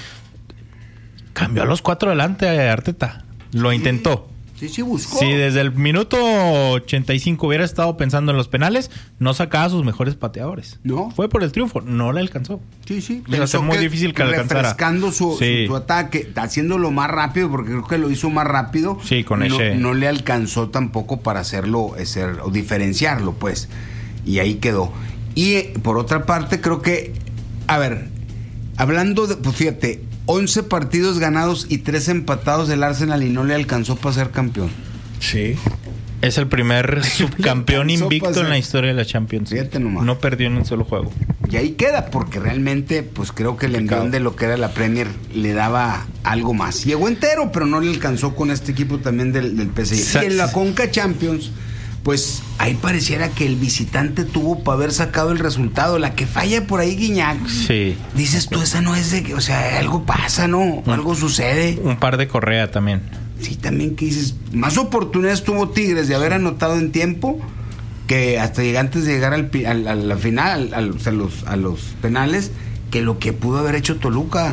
Cambió a los cuatro delante a Arteta. Lo sí. intentó. Sí, sí, buscó. Si desde el minuto ochenta y cinco hubiera estado pensando en los penales, no sacaba a sus mejores pateadores. No. Fue por el triunfo, no le alcanzó. Sí, sí. Iba a ser muy difícil que alcanzara. Refrescando su, sí. su, su ataque, haciéndolo más rápido, porque creo que lo hizo más rápido. Sí, con ese. No, no le alcanzó tampoco para hacerlo, hacer, o diferenciarlo, pues. Y ahí quedó. Y por otra parte, creo que, a ver, hablando de, pues fíjate, once partidos ganados y tres empatados del Arsenal, y no le alcanzó para ser campeón. Sí. Es el primer subcampeón invicto en la historia de la Champions. Fíjate nomás. No perdió en un solo juego. Y ahí queda, porque realmente, pues creo que el envión de lo que era la Premier le daba algo más. Llegó entero, pero no le alcanzó con este equipo también del, del P S G. Sa- Y en la Conca Champions, pues ahí pareciera que el visitante tuvo para haber sacado el resultado. La que falla por ahí, Guiñac. Sí. Dices tú, esa no es de que, o sea, algo pasa, ¿no? Un, algo sucede. Un par de Correa también. Sí, también que dices, más oportunidades tuvo Tigres de haber anotado en tiempo que hasta llegar antes de llegar al, al, a la final, al, o sea, los, a los penales, que lo que pudo haber hecho Toluca.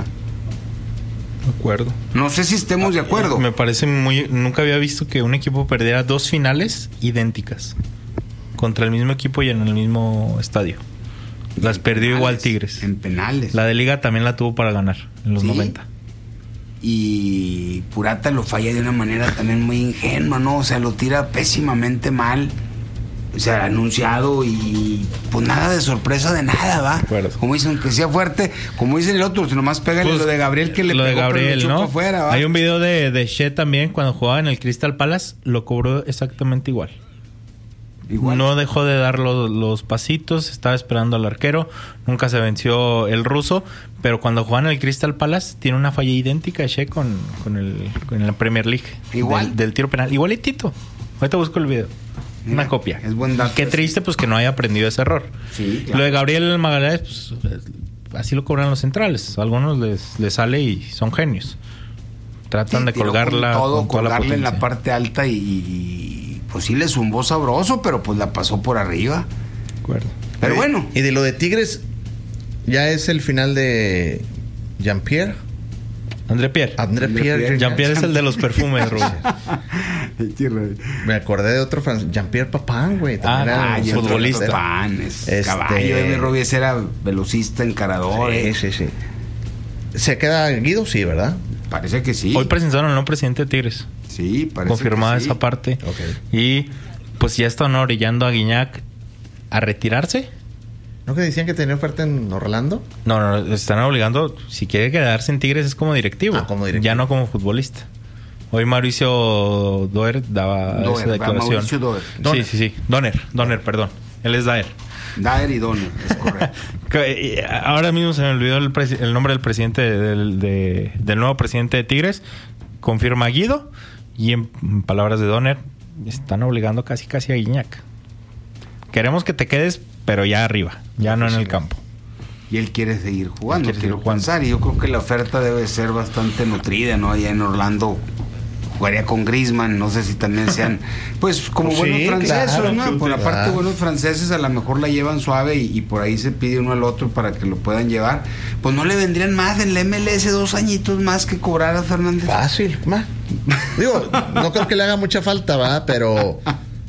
De acuerdo. No sé si estemos de acuerdo. Me parece muy... Nunca había visto que un equipo perdiera dos finales idénticas contra el mismo equipo y en el mismo estadio. Las perdió penales, igual Tigres. En penales. La de Liga también la tuvo para ganar en los ¿Sí? noventa. Y Purata lo falla de una manera también muy ingenua, ¿no? O sea, lo tira pésimamente mal. O sea, anunciado y pues nada de sorpresa de nada, ¿va? Acuerdo. Como dicen, que sea fuerte. Como dicen el otro, si nomás pégale Pues, lo de Gabriel que le lo pegó, de Gabriel, pero le echó ¿no? para afuera, ¿va? Hay un video de, de She también cuando jugaba en el Crystal Palace, lo cobró exactamente igual. Igual. No dejó de dar los, los pasitos, estaba esperando al arquero, nunca se venció el ruso, pero cuando juega en el Crystal Palace tiene una falla idéntica de She con, con, el, con la Premier League. Igual. Del, del tiro penal, igualitito. Ahorita busco el video. Mira, una copia. Es buen dato. Qué triste pues que no haya aprendido ese error. Sí, claro. Lo de Gabriel Magallanes, pues así lo cobran los centrales. A algunos les, les sale y son genios. Tratan Sí, de tiró colgarla con todo, con toda la colgarle en la potencia. parte alta y, y pues sí le zumbó sabroso, pero pues la pasó por arriba. De acuerdo. Pero Eh, bueno. Y de lo de Tigres, ya es el final de Jean-Pierre. André Pierre. André Pierre. Jean-Pierre es el de los perfumes, Rubén. Me acordé de otro francés, Jean-Pierre Papin, güey. Ah, era ah, un y futbolista. Pan, es Este- caballo. Emi Robies era velocista, encarador. Sí, eh. sí, sí. ¿Se queda Guido? Sí, ¿verdad? Parece que sí. Hoy presentaron al nuevo presidente de Tigres. Sí, parece confirmada que sí. esa parte. Okay. Y pues ya están orillando a Guiñac a retirarse. ¿No que decían que tenía oferta en Orlando? No, no, están obligando. Si quiere quedarse en Tigres es como directivo. Ah, como directivo. Ya no como futbolista. Hoy Mauricio Doer daba Doer, esa declaración. Mauricio Doer. Sí, sí, sí. Doner, Doner, perdón. Él es Daer. Daer y Doner, es correcto. Ahora mismo se me olvidó el, presi- el nombre del presidente del, de, del nuevo presidente de Tigres. Confirma Guido. Y en palabras de Doner, están obligando casi casi a Guiñac. Queremos que te quedes, pero ya arriba, ya no en el campo. Y él quiere seguir jugando, Quiere quiero seguir jugando. pensar. Y yo creo que la oferta debe ser bastante nutrida, ¿no? Allá en Orlando jugaría con Griezmann, no sé si también sean, pues como Pues buenos sí, franceses, claro, ¿no? sí, Por aparte, claro. buenos franceses a lo mejor la llevan suave y, y por ahí se pide uno al otro para que lo puedan llevar. Pues no le vendrían más en la M L S dos añitos más que cobrar a Fernández. Fácil, ma. Digo, no creo que le haga mucha falta, ¿verdad? Pero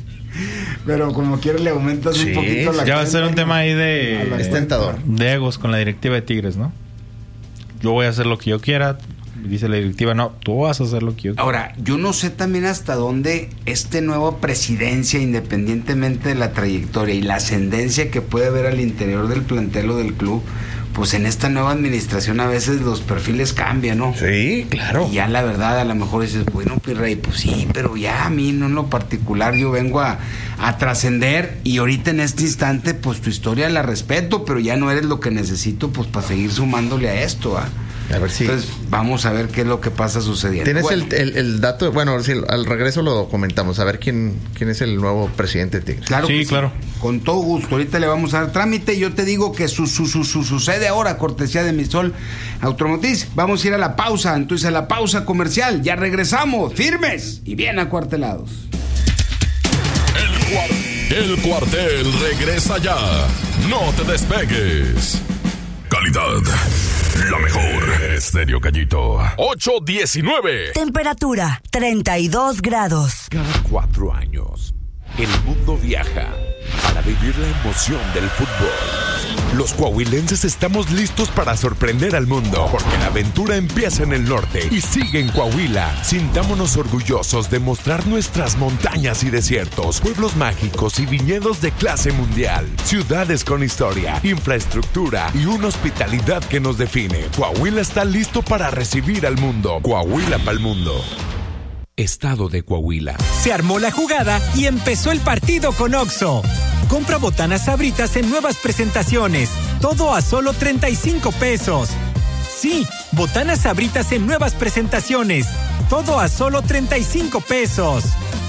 Pero como quiere le aumentas Sí, un poquito la Ya va a ser un cuenta, tema ahí a de, la es cuenta. tentador. de egos con la directiva de Tigres, ¿no? Yo voy a hacer lo que yo quiera. Dice la directiva, no, tú vas a hacer lo que yo quiera. Ahora, yo no sé también hasta dónde esta nueva presidencia, independientemente de la trayectoria y la ascendencia que puede haber al interior del plantel o del club, pues en esta nueva administración a veces los perfiles cambian, ¿no? Sí, claro. Y ya la verdad a lo mejor dices, bueno, Pirrey, pues sí, pero ya a mí no en lo particular, yo vengo a, a trascender y ahorita en este instante pues tu historia la respeto, pero ya no eres lo que necesito pues para seguir sumándole a esto, ¿ah? A ver si... Entonces vamos a ver qué es lo que pasa sucediendo. ¿Tienes Bueno, el, el, el dato? Bueno, si al regreso lo comentamos. A ver quién, quién es el nuevo presidente de Tigres. Claro Sí, que claro. Con todo gusto. Ahorita le vamos a dar trámite. Y yo te digo que su, su, su, su- sucede ahora, cortesía de Misol Automotriz. Vamos a ir a la pausa. Entonces, a la pausa comercial. Ya regresamos, firmes y bien acuartelados. El, cuar- el cuartel regresa ya. No te despegues. Calidad, la mejor. Estéreo Gallito. ocho diecinueve. Temperatura treinta y dos grados. Cada cuatro años, el mundo viaja para vivir la emoción del fútbol. Los coahuilenses estamos listos para sorprender al mundo, porque la aventura empieza en el norte y sigue en Coahuila. Sintámonos orgullosos de mostrar nuestras montañas y desiertos, pueblos mágicos y viñedos de clase mundial, ciudades con historia, infraestructura y una hospitalidad que nos define. Coahuila está listo para recibir al mundo. Coahuila pa'l mundo. Estado de Coahuila. Se armó la jugada y empezó el partido con Oxxo. Compra botanas Sabritas en nuevas presentaciones. Todo a solo treinta y cinco pesos. Sí, botanas Sabritas en nuevas presentaciones. Todo a solo treinta y cinco pesos.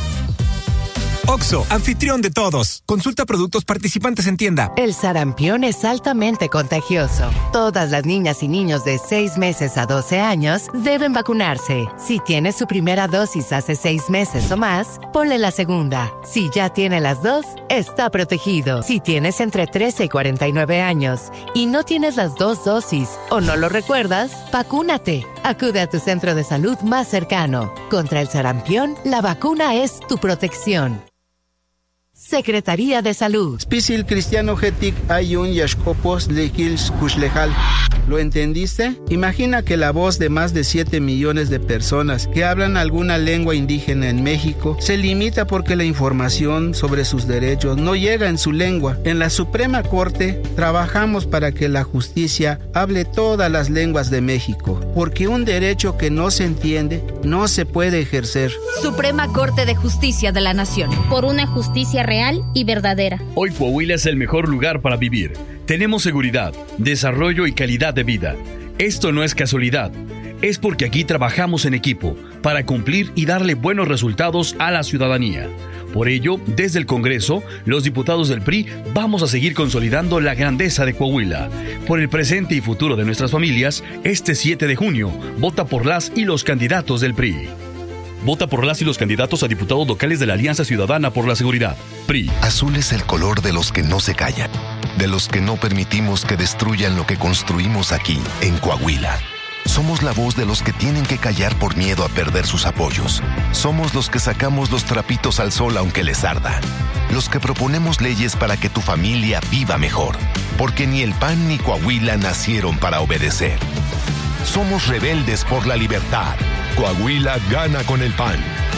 Oxxo, anfitrión de todos. Consulta productos participantes en tienda. El sarampión es altamente contagioso. Todas las niñas y niños de seis meses a doce años deben vacunarse. Si tiene su primera dosis hace seis meses o más, ponle la segunda. Si ya tiene las dos, está protegido. Si tienes entre trece y cuarenta y nueve años y no tienes las dos dosis o no lo recuerdas, vacúnate. Acude a tu centro de salud más cercano. Contra el sarampión, la vacuna es tu protección. Secretaría de Salud. Spisil cristiano getic ayun yashkopos lekils kushlejal. ¿Lo entendiste? Imagina que la voz de más de siete millones de personas que hablan alguna lengua indígena en México se limita porque la información sobre sus derechos no llega en su lengua. En la Suprema Corte trabajamos para que la justicia hable todas las lenguas de México, porque un derecho que no se entiende no se puede ejercer. Suprema Corte de Justicia de la Nación. Por una justicia real y verdadera. Hoy Coahuila es el mejor lugar para vivir. Tenemos seguridad, desarrollo y calidad de vida. Esto no es casualidad. Es porque aquí trabajamos en equipo para cumplir y darle buenos resultados a la ciudadanía. Por ello, desde el Congreso, los diputados del P R I vamos a seguir consolidando la grandeza de Coahuila. Por el presente y futuro de nuestras familias, este siete de junio, vota por las y los candidatos del P R I. Vota por las y los candidatos a diputados locales de la Alianza Ciudadana por la Seguridad. P R I. Azul es el color de los que no se callan, de los que no permitimos que destruyan lo que construimos aquí, en Coahuila. Somos la voz de los que tienen que callar por miedo a perder sus apoyos. Somos los que sacamos los trapitos al sol aunque les arda. Los que proponemos leyes para que tu familia viva mejor. Porque ni el P A N ni Coahuila nacieron para obedecer. Somos rebeldes por la libertad. Coahuila gana con el P A N.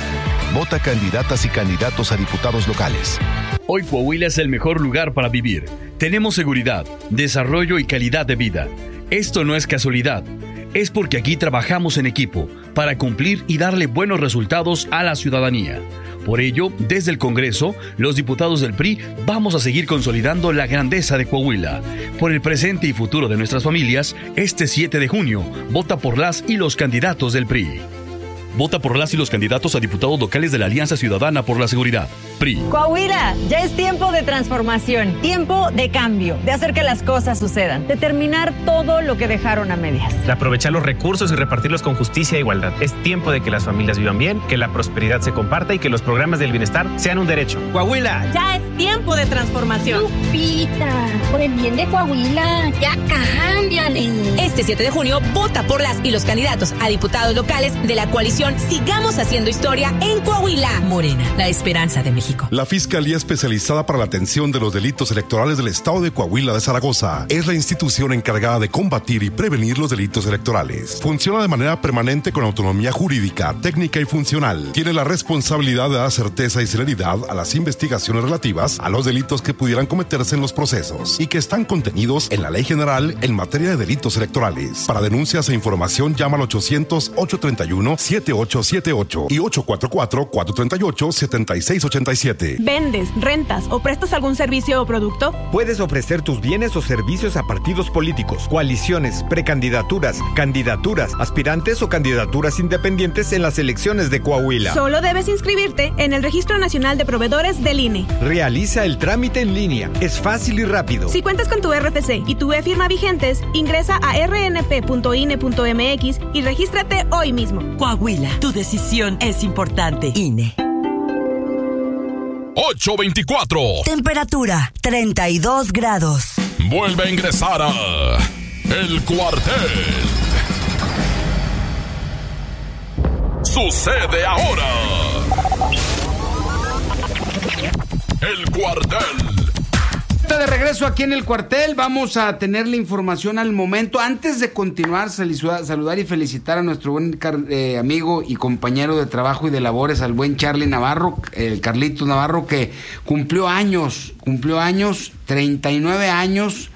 Vota candidatas y candidatos a diputados locales. Hoy Coahuila es el mejor lugar para vivir. Tenemos seguridad, desarrollo y calidad de vida. Esto no es casualidad. Es porque aquí trabajamos en equipo para cumplir y darle buenos resultados a la ciudadanía. Por ello, desde el Congreso, los diputados del P R I vamos a seguir consolidando la grandeza de Coahuila. Por el presente y futuro de nuestras familias, este siete de junio, vota por las y los candidatos del P R I. Vota por las y los candidatos a diputados locales de la Alianza Ciudadana por la Seguridad. P R I. Coahuila, ya es tiempo de transformación, tiempo de cambio, de hacer que las cosas sucedan, de terminar todo lo que dejaron a medias. De aprovechar los recursos y repartirlos con justicia e igualdad. Es tiempo de que las familias vivan bien, que la prosperidad se comparta y que los programas del bienestar sean un derecho. Coahuila. Ya es tiempo de transformación. Lupita, por el bien de Coahuila, ya cámbiale. Este siete de junio, vota por las y los candidatos a diputados locales de la coalición Sigamos Haciendo Historia en Coahuila. Morena, la esperanza de México. La Fiscalía Especializada para la Atención de los Delitos Electorales del Estado de Coahuila de Zaragoza es la institución encargada de combatir y prevenir los delitos electorales. Funciona de manera permanente con autonomía jurídica, técnica y funcional. Tiene la responsabilidad de dar certeza y celeridad a las investigaciones relativas a los delitos que pudieran cometerse en los procesos y que están contenidos en la Ley General en materia de delitos electorales. Para denuncias e información llama al ochocientos, ochocientos treinta y uno, siete ocho siete ocho y ocho cuatro cuatro, cuatro tres ocho, siete seis ocho siete. ¿Vendes, rentas o prestas algún servicio o producto? Puedes ofrecer tus bienes o servicios a partidos políticos, coaliciones, precandidaturas, candidaturas, aspirantes o candidaturas independientes en las elecciones de Coahuila. Solo debes inscribirte en el Registro Nacional de Proveedores del I N E. Realiza el trámite en línea. Es fácil y rápido. Si cuentas con tu R F C y tu e-firma vigentes, ingresa a r n p punto i n e punto m x y regístrate hoy mismo. Coahuila, tu decisión es importante. I N E. ocho veinticuatro. Temperatura treinta y dos grados. Vuelve a ingresar a El Cuartel. Sucede ahora. El Cuartel. De regreso aquí en El Cuartel, vamos a tener la información al momento. Antes de continuar, saludar y felicitar a nuestro buen eh, amigo y compañero de trabajo y de labores, al buen Charlie Navarro, el Carlitos Navarro, que cumplió años, cumplió años, treinta y nueve años,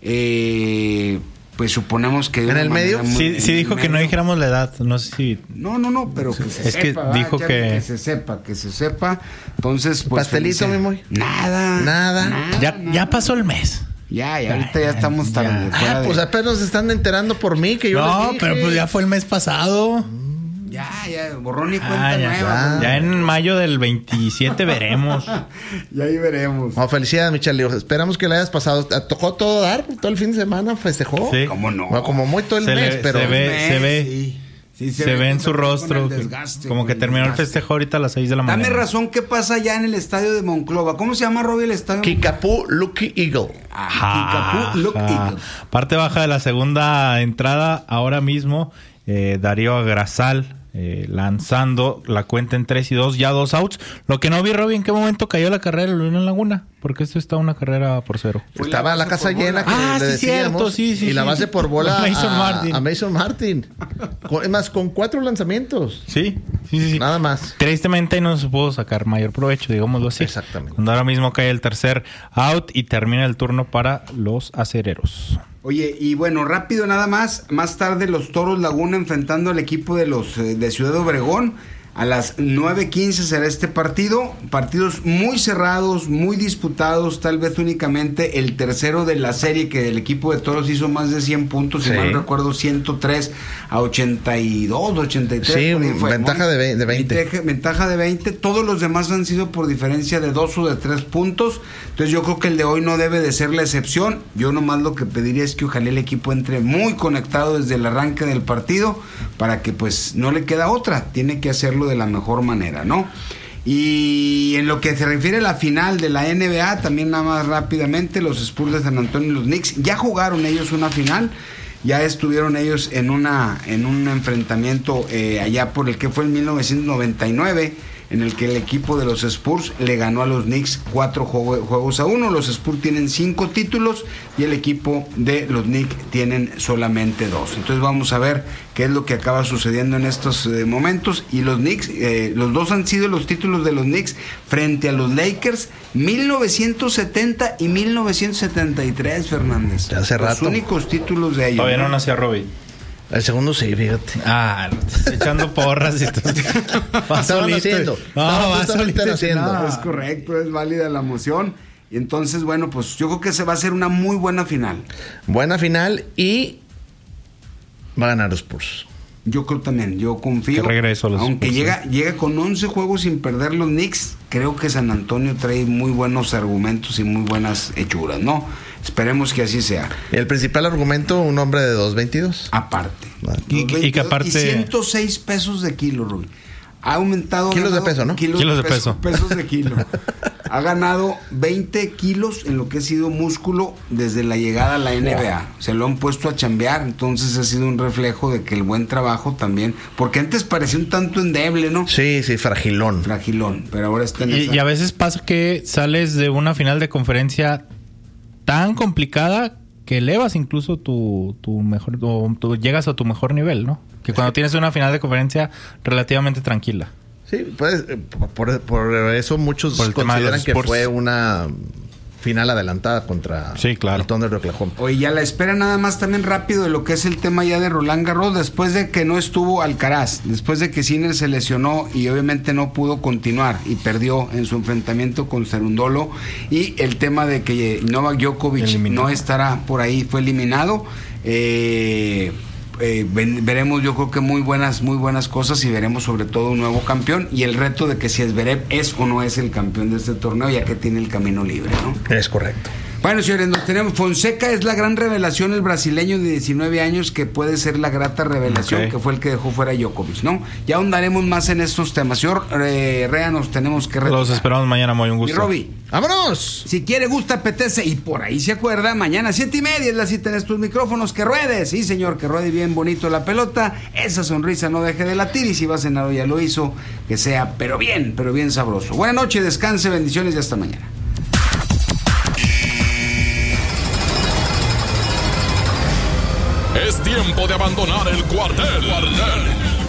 eh... pues suponemos que... ¿En el medio? Sí, sí dijo que no dijéramos la edad, no sé si... No, no, no, pero que se es sepa. que dijo que... que... Que se sepa, que se sepa. Entonces, pues... ¿Pastelito, mi muy? Nada. Nada. Nada. Ya, ya pasó el mes. Ya, ya, ahorita ya estamos tarde. Ah, pues apenas se están enterando por mí que yo No, les dije. pero pues ya fue el mes pasado. Ya, ya, borrón y cuenta Ah, ya, nueva. ya. Ya en mayo del veintisiete veremos. Ya ahí veremos. No, felicidades, mi Charlie. Esperamos que le hayas pasado. Tocó todo dar, todo el fin de semana festejó. Sí. ¿Cómo no? Bueno, como muy todo el Se mes, le- pero... se ve, mes, se ve. sí. Sí, se, ve en su rostro. con el desgaste, como con que el terminó el desgaste. festejo ahorita a las seis de la mañana. Dame razón, ¿qué pasa ya en el estadio de Monclova? ¿Cómo se llama, Robbie, el estadio? Kickapoo Lucky Eagle. Ah, Kickapoo Lucky Ajá. Eagle. Parte baja de la segunda entrada, ahora mismo, eh, Darío Agrasal eh, lanzando la cuenta en tres y dos, ya dos outs. Lo que no vi, Robbie, ¿en qué momento cayó la carrera de Unión Laguna? Porque esto está una carrera por cero. Estaba la casa llena que Ah, le sí, decíamos. cierto, sí, sí, y la sí. base por bola Mason a, Martin. a Mason Martin. Con- es más, con cuatro lanzamientos. Sí, sí, sí, sí. Nada más. Tristemente no se pudo sacar mayor provecho, digámoslo así. Exactamente. Cuando ahora mismo cae el tercer out y termina el turno para los acereros. Oye, y bueno, rápido nada más. Más tarde los Toros Laguna enfrentando al equipo de los eh, de Ciudad Obregón. A las nueve quince será este partido. Partidos muy cerrados, muy disputados. Tal vez únicamente el tercero de la serie, que el equipo de Toros hizo más de cien puntos. Si Sí. mal recuerdo, ciento tres a ochenta y dos, ochenta y tres. Sí, por ahí fue, ventaja ¿no? de ve- de veinte. Ventaja, ventaja de veinte. Todos los demás han sido por diferencia de dos o de tres puntos. Entonces yo creo que el de hoy no debe de ser la excepción. Yo nomás lo que pediría es que ojalá el equipo entre muy conectado desde el arranque del partido, para que pues no le queda otra. Tiene que hacerlo de la mejor manera, ¿no? Y en lo que se refiere a la final de la N B A, también nada más rápidamente, los Spurs de San Antonio y los Knicks ya jugaron ellos una final. Ya estuvieron ellos en una en un enfrentamiento eh, allá por el que fue en mil novecientos noventa y nueve, en el que el equipo de los Spurs le ganó a los Knicks cuatro juego, juegos a uno. Los Spurs tienen cinco títulos y el equipo de los Knicks tienen solamente dos. Entonces vamos a ver qué es lo que acaba sucediendo en estos eh, momentos. Y los Knicks, eh, los dos han sido los títulos de los Knicks frente a los Lakers, mil novecientos setenta y mil novecientos setenta y tres, Fernández. Ya hace los rato. únicos títulos de ellos. Todavía no nacía Robbie. El segundo sí, fíjate. Ah, echando porras y todo. Va Estaban solito. haciendo. No, Estaban va justamente solito. haciendo. No, es correcto, es válida la moción. Y entonces, bueno, pues yo creo que se va a hacer una muy buena final. Buena final y va a ganar los Spurs. Yo creo también, yo confío. Que regreso a los Aunque Spurs, llega, llega con once juegos sin perder los Knicks, creo que San Antonio trae muy buenos argumentos y muy buenas hechuras, ¿no? Esperemos que así sea. El principal argumento, un hombre de dos veintidós. Aparte. Y, y que aparte... Y ciento seis pesos de kilo, Rui. Ha aumentado... Kilos ganado, de peso, ¿no? Kilos, Kilos de, de peso, peso. Pesos de kilo. Ha ganado veinte kilos en lo que ha sido músculo desde la llegada a la N B A. Se lo han puesto a chambear, entonces ha sido un reflejo de que el buen trabajo también... Porque antes parecía un tanto endeble, ¿no? Sí, sí, fragilón. Fragilón, pero ahora está en Y, esa... y a veces pasa que sales de una final de conferencia tan complicada que elevas incluso tu, tu mejor, o tu, llegas a tu mejor nivel, ¿no? Que cuando tienes una final de conferencia relativamente tranquila. Sí, pues eh, por, por eso muchos Por el tema de consideran los que Spurs. fue una final adelantada contra Sí, claro. el Thunder de Oklahoma. Oye, ya la espera nada más también rápido de lo que es el tema ya de Roland Garros, después de que no estuvo Alcaraz, después de que Sinner se lesionó y obviamente no pudo continuar y perdió en su enfrentamiento con Cerundolo, y el tema de que Novak Djokovic Eliminado. no estará por ahí, fue eliminado. eh... Eh, ven, veremos yo creo que muy buenas muy buenas cosas y veremos sobre todo un nuevo campeón y el reto de que si Zverev es o no es el campeón de este torneo, ya que tiene el camino libre, ¿no? Es correcto. Bueno, señores, nos tenemos. Fonseca es la gran revelación, el brasileño de diecinueve años, que puede ser la grata revelación, Okay. que fue el que dejó fuera a Djokovic, ¿no? Ya ahondaremos más en estos temas. Señor eh, Rea, nos tenemos que retirar. Los esperamos mañana, muy un Y gusto. Roby, ¡vámonos! si quiere, gusta, apetece y por ahí se acuerda, mañana siete y media es la cita en estos micrófonos. Que ruede, sí señor, que ruede bien bonito la pelota, esa sonrisa no deje de latir y si va a cenar o ya lo hizo, que sea pero bien, pero bien sabroso. Buenas noches, descanse, bendiciones y hasta mañana. Es tiempo de abandonar el cuartel. cuartel.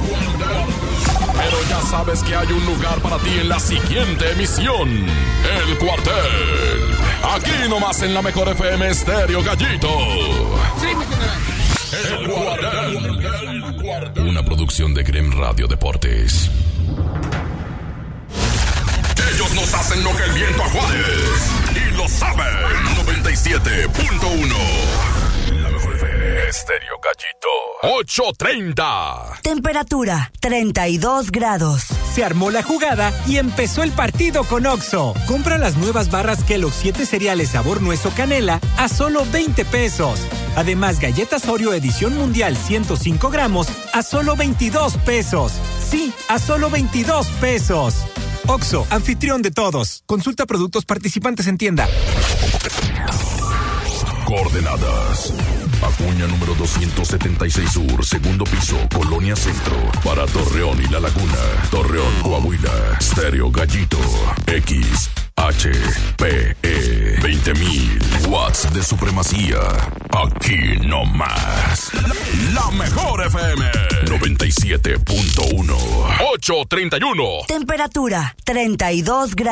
Pero ya sabes que hay un lugar para ti en la siguiente emisión. El cuartel. Aquí nomás en la mejor F M Estéreo Gallito. El cuartel. Una producción de Grem Radio Deportes. Ellos nos hacen lo que el viento a Juárez. Y lo saben. noventa y siete punto uno. La mejor F M. Estéreo Gallito. ocho treinta. Temperatura treinta y dos grados. Se armó la jugada y empezó el partido con Oxxo. Compra las nuevas barras Kellogg siete cereales sabor nuez o canela a solo veinte pesos. Además, galletas Oreo edición mundial ciento cinco gramos a solo veintidós pesos. Sí, a solo veintidós pesos. Oxxo, anfitrión de todos. Consulta productos participantes en tienda. Coordenadas. Acuña número doscientos setenta y seis Sur, segundo piso, Colonia Centro. Para Torreón y La Laguna. Torreón, Coahuila. Stereo Gallito. X, H, P, E. veinte mil watts de supremacía. Aquí no más. La mejor F M. noventa y siete punto uno. ocho treinta y uno. Temperatura treinta y dos grados.